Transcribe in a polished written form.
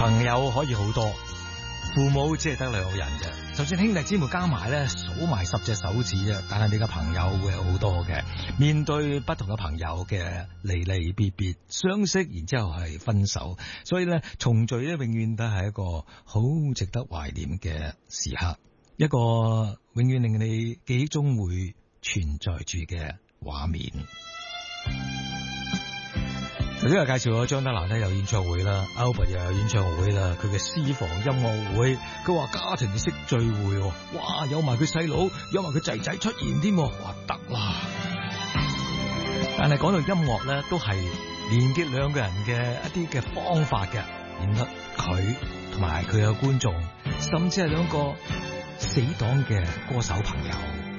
朋友可以好多，父母只係得兩個人嘅。就算兄弟姊妹加埋咧，數埋10隻手指啊，但係你嘅朋友會有好多嘅。面對不同嘅朋友嘅離離別別、相識，然之後係分手，所以咧重聚咧永遠都係一個好值得懷念嘅時刻，一個永遠令你記憶中會存在住嘅畫面。頭先又介紹咗張德蘭咧有演唱會啦 ，Albert 又有演唱會啦，佢嘅私房音樂會，佢話家庭式聚會，哇，有埋佢細佬，有埋佢仔仔出現添，哇得啦！但係講到音樂咧，都係連結兩個人嘅一啲嘅方法嘅，然後佢同埋佢嘅觀眾，甚至係兩個死黨嘅歌手朋友。